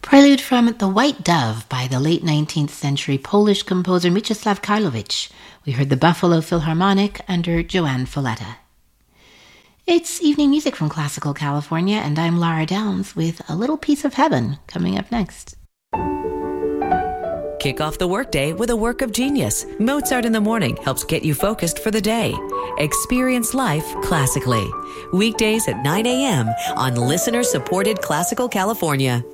Prelude from The White Dove by the late 19th century Polish composer Mieczysław Karlowicz. We heard the Buffalo Philharmonic under Joanne Folletta. It's evening music from Classical California, and I'm Lara Downs with A Little Piece of Heaven coming up next. Kick off the workday with a work of genius. Mozart in the Morning helps get you focused for the day. Experience life classically. Weekdays at 9 a.m. on listener-supported Classical California.